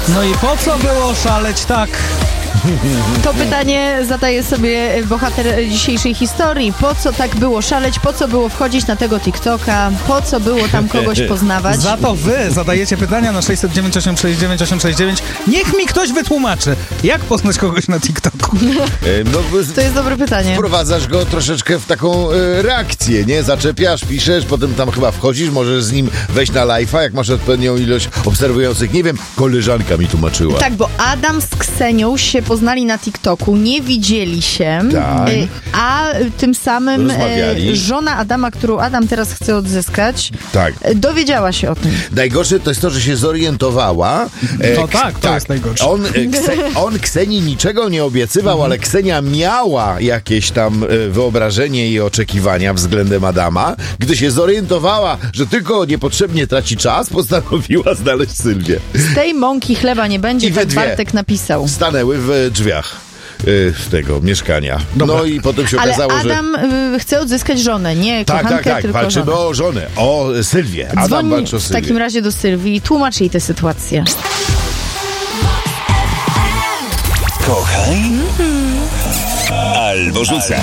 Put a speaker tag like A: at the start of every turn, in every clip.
A: No i po co było szaleć tak?
B: To pytanie zadaje sobie bohater dzisiejszej historii. Po co tak było szaleć? Po co było wchodzić na tego TikToka? Po co było tam kogoś poznawać?
A: Za to wy zadajecie pytania na 609 869 869. Niech mi ktoś wytłumaczy, jak poznać kogoś na TikToku.
B: To jest dobre pytanie.
C: Wprowadzasz go troszeczkę w taką reakcję, nie? Zaczepiasz, piszesz, potem tam chyba wchodzisz, możesz z nim wejść na live'a, jak masz odpowiednią ilość obserwujących. Nie wiem, koleżanka mi tłumaczyła.
B: Tak, bo Adam z Ksenią się poznali na TikToku, nie widzieli się,
C: Tak.
B: a tym samym
C: Rozmawiali.
B: żona Adama, którą Adam teraz chce odzyskać,
C: Tak.
B: dowiedziała się o tym.
C: Najgorsze to jest to, że się zorientowała.
A: No tak, to jest najgorsze.
C: On Ksenii niczego nie obiecywał, ale Ksenia miała jakieś tam wyobrażenie i oczekiwania względem Adama. Gdy się zorientowała, że tylko niepotrzebnie traci czas, postanowiła znaleźć Sylwię.
B: Z tej mąki chleba nie będzie,
C: I we
B: tak
C: dwie
B: Bartek napisał.
C: Stanęły w drzwiach tego mieszkania.
A: Dobra.
C: No i potem się
B: Ale
C: okazało, że...
B: Adam chce odzyskać żonę, nie
C: Tak,
B: kochankę,
C: tak,
B: tylko
C: walczymy
B: żonę.
C: o żonę, o Sylwię. Adam
B: Dzwoni
C: walczy o
B: w
C: Sylwię.
B: takim razie do Sylwii i tłumacz jej tę sytuację.
D: Kochaj albo rzucaj.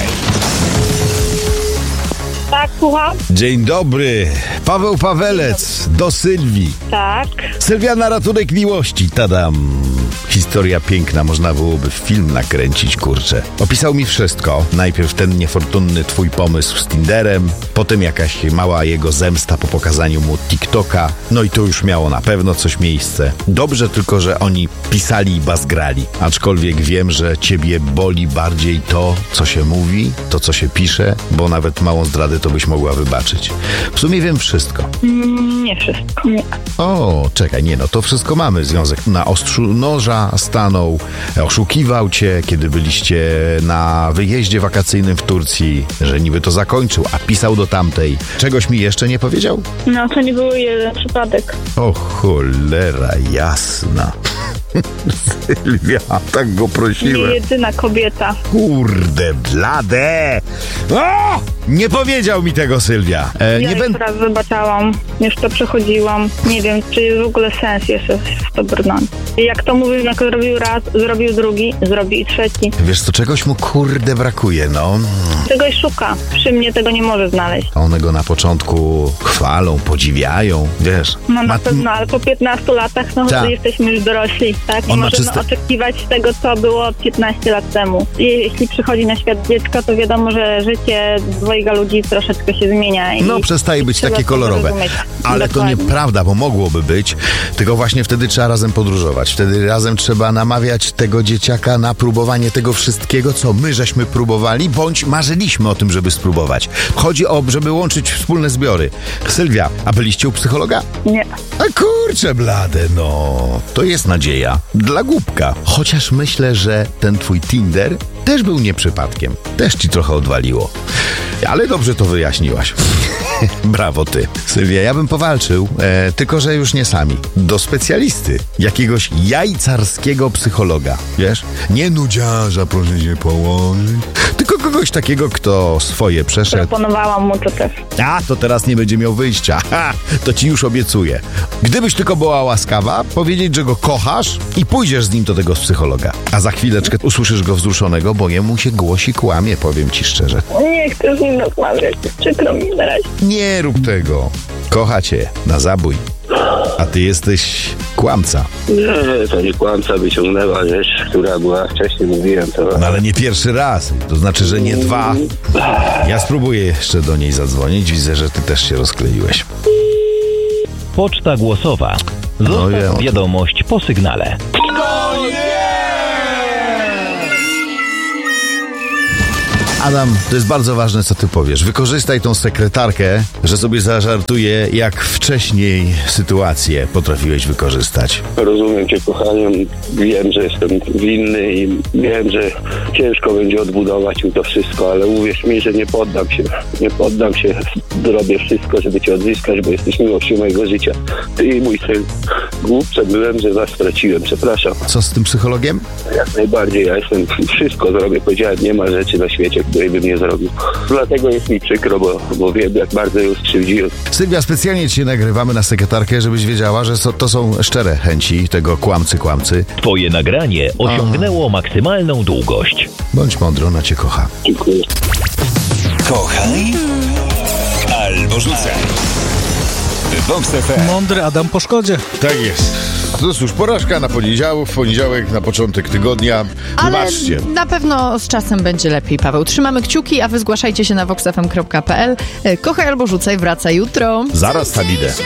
E: Tak, słucham?
C: Dzień dobry. Paweł Pawelec do Sylwii.
E: Tak.
C: Sylwia na ratunek miłości, tadam. Historia piękna, można byłoby film nakręcić, kurczę. Opisał mi wszystko. Najpierw ten niefortunny twój pomysł z Tinderem, potem jakaś mała jego zemsta po pokazaniu mu TikToka. No i to już miało na pewno coś miejsce. Dobrze tylko, że oni pisali i bazgrali. Aczkolwiek wiem, że ciebie boli bardziej to, co się mówi, to, co się pisze, bo nawet małą zdradę to byś mogła wybaczyć. W sumie wiem wszystko.
E: Nie wszystko. Nie.
C: O, czekaj, nie no, to wszystko mamy. Związek na ostrzu noża stanął, oszukiwał cię, kiedy byliście na wyjeździe wakacyjnym w Turcji, że niby to zakończył, a pisał do tamtej. Czegoś mi jeszcze nie powiedział?
E: No, to nie był jeden przypadek.
C: O cholera jasna. Sylwia, tak go
E: Nie
C: prosiłem.
E: jedyna kobieta.
C: Kurde blade! O! Nie powiedział mi tego Sylwia.
E: Ja
C: Nie
E: już
C: będę...
E: raz zobaczyłam, już to przechodziłam. Nie wiem, czy jest w ogóle sens jeszcze w to brnąć. I jak to mówił, jak zrobił raz, zrobił drugi, zrobi i trzeci.
C: Wiesz co, czegoś mu kurde brakuje, no.
E: Czegoś szuka. Przy mnie tego nie może znaleźć.
C: One go na początku chwalą, podziwiają, wiesz.
E: No na pewno, ale po 15 latach, no
C: Tak.
E: jesteśmy już dorośli, tak? Nie
C: On ma
E: możemy
C: czyste-
E: oczekiwać tego, co było 15 lat temu. Jeśli przychodzi na świat dziecko, to wiadomo, że życie dwojga ludzi troszeczkę się zmienia.
C: No
E: i
C: przestaje być
E: trzeba
C: takie
E: to
C: kolorowe.
E: zrozumieć.
C: Ale to
E: Dokładnie.
C: nieprawda, bo mogłoby być. Tylko właśnie wtedy trzeba razem podróżować. Wtedy razem trzeba namawiać tego dzieciaka na próbowanie tego wszystkiego, co my żeśmy próbowali, bądź marzyliśmy o tym, żeby spróbować. Chodzi o, żeby łączyć wspólne zbiory. Sylwia, a byliście u psychologa?
E: Nie.
C: A kurczę blade, no. To jest nadzieja. Dla głupka. Chociaż myślę, że ten twój Tinder też był nie przypadkiem. Też ci trochę odwaliło. Ale dobrze to wyjaśniłaś. Brawo ty. Sylwia, ja bym powalczył, tylko że już nie sami. Do specjalisty. Jakiegoś jajcarskiego psychologa. Wiesz? Nie nudziarza, proszę się położyć. Tylko kogoś takiego, kto swoje przeszedł.
E: Proponowałam mu to też.
C: A, to teraz nie będzie miał wyjścia. Ha, to ci już obiecuję. Gdybyś tylko była łaskawa, powiedzieć, że go kochasz i pójdziesz z nim do tego psychologa. A za chwileczkę usłyszysz go wzruszonego, bo jemu się głosi kłamie, powiem ci szczerze.
E: Nie chcę z nim rozmawiać. Przykro mi na razie.
C: Nie rób tego. Kocha cię na zabój. A ty jesteś kłamca.
F: Nie, to nie kłamca wyciągnęła rzecz, która była wcześniej, mówiłem to.
C: No ale nie pierwszy raz. To znaczy, że nie dwa. Ja spróbuję jeszcze do niej zadzwonić. Widzę, że ty też się rozkleiłeś.
G: Poczta głosowa.
C: No wiem.
G: Zostaw wiadomość po sygnale.
C: Adam, to jest bardzo ważne, co ty powiesz. Wykorzystaj tą sekretarkę, że sobie zażartuje, jak wcześniej sytuację potrafiłeś wykorzystać.
F: Rozumiem cię, kochanie, wiem, że jestem winny i wiem, że ciężko będzie odbudować mi to wszystko, ale uwierz mi, że nie poddam się. Nie poddam się, zrobię wszystko, żeby cię odzyskać, bo jesteś miłością mojego życia. Ty i mój syn. Głupcem byłem, że was straciłem, przepraszam.
C: Co z tym psychologiem?
F: Jak najbardziej, ja jestem, wszystko zrobię, powiedziałem, nie ma rzeczy na świecie, której bym nie zrobił. Dlatego jest mi przykro, bo wiem, jak bardzo ją skrzywdziłem.
C: Sylwia, specjalnie cię nagrywamy na sekretarkę, żebyś wiedziała, że to są szczere chęci tego kłamcy.
G: Twoje nagranie osiągnęło maksymalną długość.
C: Bądź mądry, ona cię kocha.
F: Dziękuję.
D: Kochaj albo rzucaj. Vox FM.
A: Mądry Adam po szkodzie.
C: Tak jest. No cóż, porażka w poniedziałek, na początek tygodnia.
B: Ale
C: Wybaczcie.
B: na pewno z czasem będzie lepiej, Paweł. Trzymamy kciuki, a wy zgłaszajcie się na voxfm.pl. Kochaj albo rzucaj wraca jutro.
C: Zaraz tam idę.